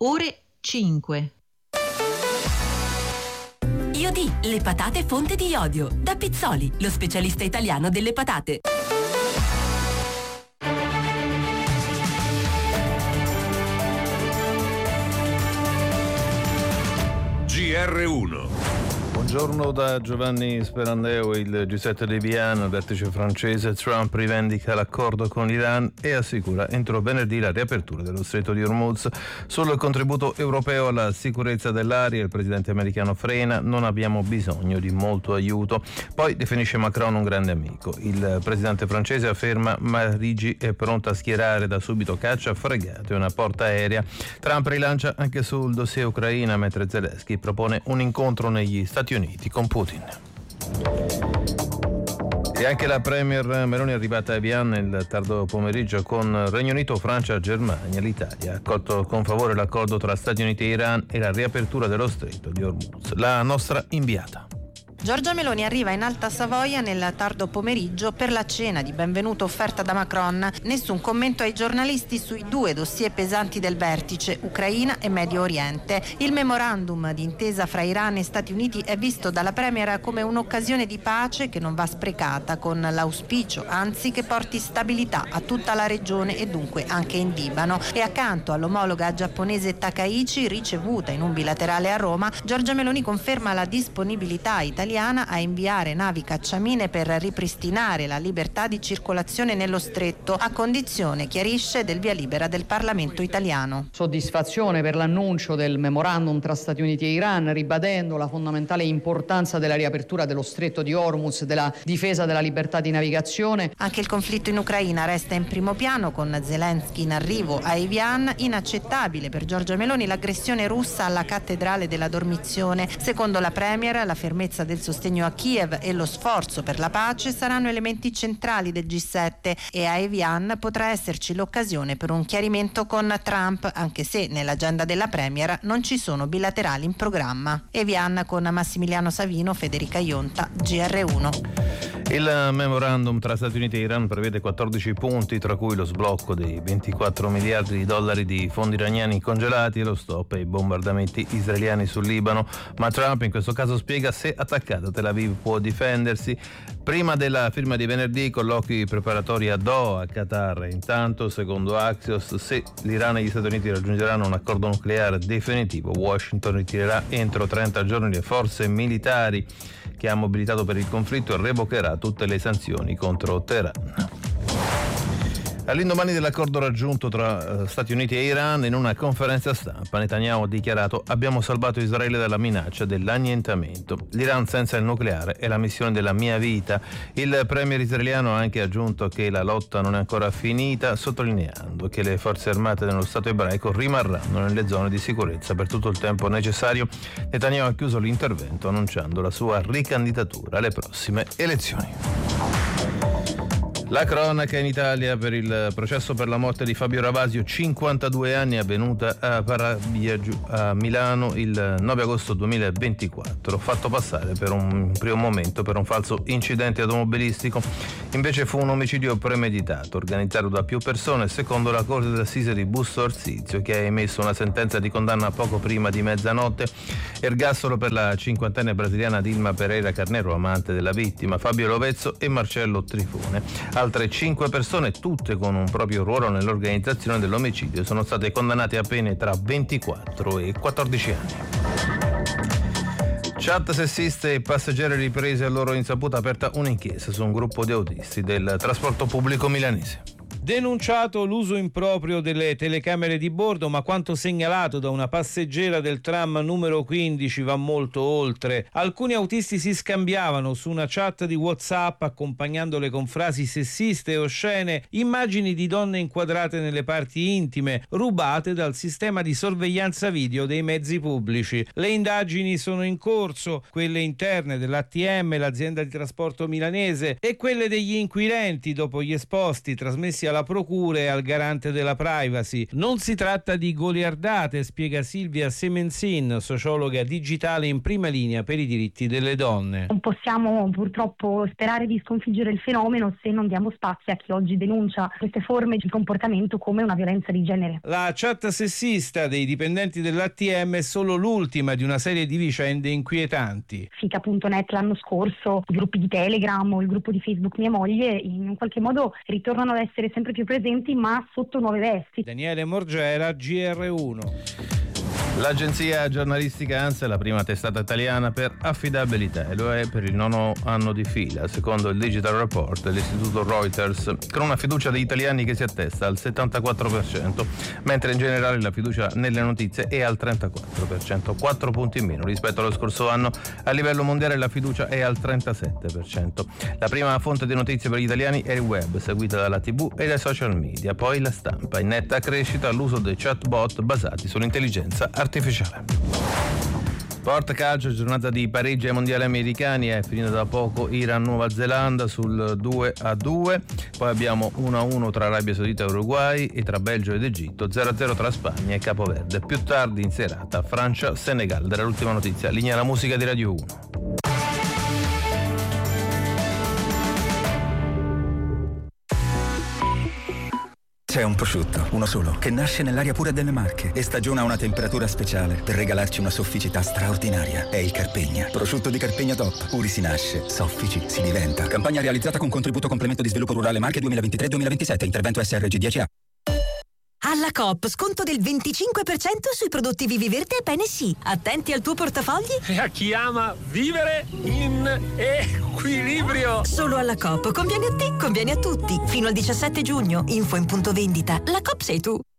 ore 5. Iodi, le patate fonte di iodio. Da Pizzoli, lo specialista italiano delle patate. GR1. Buongiorno da Giovanni Sperandeo. Il G7 di Vienna, il vertice francese. Trump rivendica l'accordo con l'Iran e assicura entro venerdì la riapertura dello stretto di Hormuz. Sul contributo europeo alla sicurezza dell'aria il presidente americano frena: non abbiamo bisogno di molto aiuto. Poi definisce Macron un grande amico. Il presidente francese afferma: Parigi è pronta a schierare da subito cacciafregate e una portaerea. Trump rilancia anche sul dossier Ucraina, mentre Zelensky propone un incontro negli Stati Uniti con Putin. E anche la premier Meloni è arrivata a Evian nel tardo pomeriggio con Regno Unito, Francia, Germania. L'Italia ha accolto con favore l'accordo tra Stati Uniti e Iran e la riapertura dello stretto di Hormuz. La nostra inviata. Giorgia Meloni arriva in Alta Savoia nel tardo pomeriggio per la cena di benvenuto offerta da Macron. Nessun commento ai giornalisti sui due dossier pesanti del vertice, Ucraina e Medio Oriente. Il memorandum di intesa fra Iran e Stati Uniti è visto dalla Premier come un'occasione di pace che non va sprecata, con l'auspicio anzi che porti stabilità a tutta la regione e dunque anche in Libano. E accanto all'omologa giapponese Takaichi, ricevuta in un bilaterale a Roma, Giorgia Meloni conferma la disponibilità italiana a inviare navi cacciamine per ripristinare la libertà di circolazione nello stretto, a condizione, chiarisce, del via libera del Parlamento italiano. Soddisfazione per l'annuncio del memorandum tra Stati Uniti e Iran, ribadendo la fondamentale importanza della riapertura dello stretto di Hormuz, della difesa della libertà di navigazione. Anche il conflitto in Ucraina resta in primo piano, con Zelensky in arrivo a Evian. Inaccettabile per Giorgia Meloni l'aggressione russa alla cattedrale della Dormizione. Secondo la Premier, la fermezza del sostegno a Kiev e lo sforzo per la pace saranno elementi centrali del G7 e a Evian potrà esserci l'occasione per un chiarimento con Trump, anche se nell'agenda della Premier non ci sono bilaterali in programma. Evian con Massimiliano Savino, Federica Ionta, GR1. Il memorandum tra Stati Uniti e Iran prevede 14 punti, tra cui lo sblocco dei 24 miliardi di dollari di fondi iraniani congelati e lo stop ai bombardamenti israeliani sul Libano. Ma Trump in questo caso spiega: se attaccata Tel Aviv può difendersi. Prima della firma di venerdì, colloqui preparatori a Doha, a Qatar. Intanto, secondo Axios, se l'Iran e gli Stati Uniti raggiungeranno un accordo nucleare definitivo, Washington ritirerà entro 30 giorni le forze militari che ha mobilitato per il conflitto e revocherà tutte le sanzioni contro Teheran. All'indomani dell'accordo raggiunto tra Stati Uniti e Iran, in una conferenza stampa Netanyahu ha dichiarato: abbiamo salvato Israele dalla minaccia dell'annientamento. L'Iran senza il nucleare è la missione della mia vita. Il premier israeliano ha anche aggiunto che la lotta non è ancora finita, sottolineando che le forze armate dello Stato ebraico rimarranno nelle zone di sicurezza per tutto il tempo necessario. Netanyahu ha chiuso l'intervento annunciando la sua ricandidatura alle prossime elezioni. La cronaca in Italia per il processo per la morte di Fabio Ravasio, 52 anni, avvenuta a Parabiagiu a Milano il 9 agosto 2024, fatto passare per un primo momento per un falso incidente automobilistico. Invece fu un omicidio premeditato, organizzato da più persone, secondo la Corte d'Assise di Busto Arsizio, che ha emesso una sentenza di condanna poco prima di mezzanotte. Ergastolo per la cinquantenne brasiliana Dilma Pereira Carneiro, amante della vittima, Fabio Lovezzo e Marcello Trifone. Altre 5 persone, tutte con un proprio ruolo nell'organizzazione dell'omicidio, sono state condannate a pene tra 24 e 14 anni. Chat sessiste e passeggeri ripresi a loro insaputa, aperta un'inchiesta su un gruppo di autisti del trasporto pubblico milanese. Denunciato l'uso improprio delle telecamere di bordo, ma quanto segnalato da una passeggera del tram numero 15 va molto oltre. Alcuni autisti si scambiavano su una chat di WhatsApp, accompagnandole con frasi sessiste e oscene, immagini di donne inquadrate nelle parti intime, rubate dal sistema di sorveglianza video dei mezzi pubblici. Le indagini sono in corso, quelle interne dell'ATM, l'azienda di trasporto milanese, e quelle degli inquirenti dopo gli esposti trasmessi alla alla procura e al garante della privacy. Non si tratta di goliardate, spiega Silvia Semenzin, sociologa digitale in prima linea per i diritti delle donne. Non possiamo purtroppo sperare di sconfiggere il fenomeno se non diamo spazio a chi oggi denuncia queste forme di comportamento come una violenza di genere. La chat sessista dei dipendenti dell'ATM è solo l'ultima di una serie di vicende inquietanti. Fica.net l'anno scorso, i gruppi di Telegram o il gruppo di Facebook Mia Moglie in qualche modo ritornano ad essere sempre più presenti, ma sotto nuove vesti. Daniele Morgera, GR1. L'agenzia giornalistica ANSA è la prima testata italiana per affidabilità e lo è per il 9° anno di fila, secondo il Digital Report dell'istituto Reuters, con una fiducia degli italiani che si attesta al 74%, mentre in generale la fiducia nelle notizie è al 34%, 4 punti in meno rispetto allo scorso anno. A livello mondiale la fiducia è al 37%. La prima fonte di notizie per gli italiani è il web, seguita dalla TV e dai social media, poi la stampa. In netta crescita l'uso dei chatbot basati sull'intelligenza artificiale. Sport calcio, giornata di Parigi ai mondiali americani, è finita da poco Iran-Nuova Zelanda sul 2-2, poi abbiamo 1-1 tra Arabia Saudita e Uruguay e tra Belgio ed Egitto, 0-0 tra Spagna e Capoverde. Più tardi in serata Francia-Senegal. Della l'ultima notizia, linea la musica di Radio 1. C'è un prosciutto, uno solo, che nasce nell'aria pura delle Marche e stagiona a una temperatura speciale per regalarci una sofficità straordinaria. È il Carpegna. Prosciutto di Carpegna Top. Puri si nasce, soffici si diventa. Campagna realizzata con contributo complemento di sviluppo rurale Marche 2023-2027. Intervento SRG 10A. Alla Coop, sconto del 25% sui prodotti Viviverde e PNC. Attenti al tuo portafogli. E a chi ama vivere in equilibrio. Solo alla Coop. Conviene a te, conviene a tutti. Fino al 17 giugno. Info in punto vendita. La Coop sei tu.